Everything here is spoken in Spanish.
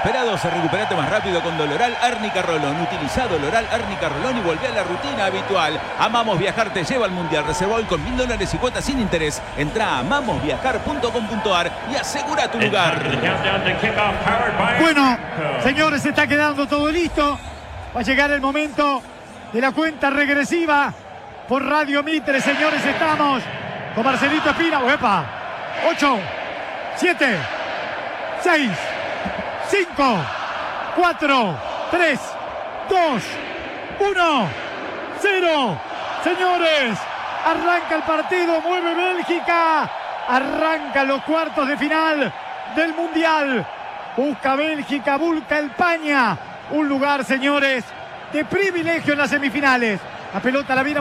desesperados, recuperate más rápido con Doloral Árnica Rolón. Utiliza Doloral Árnica Rolón y volvé a la rutina habitual. Amamos Viajar te lleva al Mundial. Reserva hoy con $1000 y cuotas sin interés. Entrá a amamosviajar.com.ar y asegura tu lugar. Bueno, señores, se está quedando todo listo. Va a llegar el momento de la cuenta regresiva por Radio Mitre. Señores, estamos con Marcelito Espina. ¡Epa! 8, 7, 6, 5, 4, 3, 2, 1, 0. Señores, arranca el partido, mueve Bélgica. Arrancan los cuartos de final del Mundial. Busca Bélgica, busca España. Un lugar, señores, de privilegio en las semifinales. La pelota la viene